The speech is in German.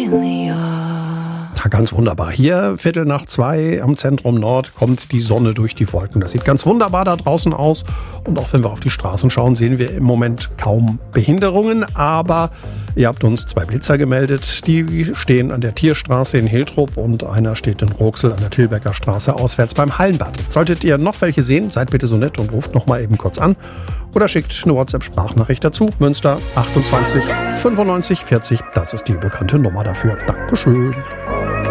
Ja, ganz wunderbar. Hier 1:15 am Zentrum Nord kommt die Sonne durch die Wolken. Das sieht ganz wunderbar da draußen aus. Und auch wenn wir auf die Straßen schauen, sehen wir im Moment kaum Behinderungen. Aber ihr habt uns 2 Blitzer gemeldet. Die stehen an der Tierstraße in Hiltrup und einer steht in Roxel an der Tilbecker Straße auswärts beim Hallenbad. Solltet ihr noch welche sehen, seid bitte so nett und ruft noch mal eben kurz an. Oder schickt eine WhatsApp-Sprachnachricht dazu. Münster 28 95 40. Das ist die bekannte Nummer dafür. Dankeschön.